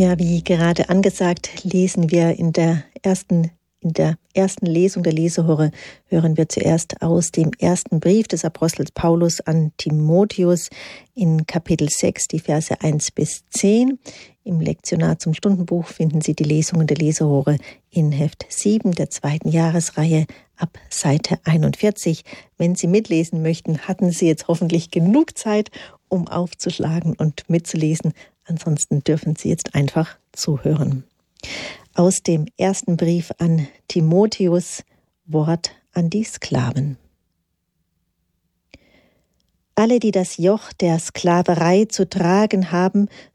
Ja, wie gerade angesagt, lesen wir in der ersten Lesung der Lesehore, hören wir zuerst aus dem ersten Brief des Apostels Paulus an Timotheus in Kapitel 6, die Verse 1 bis 10. Im Lektionar zum Stundenbuch finden Sie die Lesungen der Lesehore in Heft 7 der zweiten Jahresreihe ab Seite 41. Wenn Sie mitlesen möchten, hatten Sie jetzt hoffentlich genug Zeit, um aufzuschlagen und mitzulesen. Ansonsten dürfen Sie jetzt einfach zuhören. Aus dem ersten Brief an Timotheus, Wort an die Sklaven. Alle, die das Joch der Sklaverei zu tragen haben,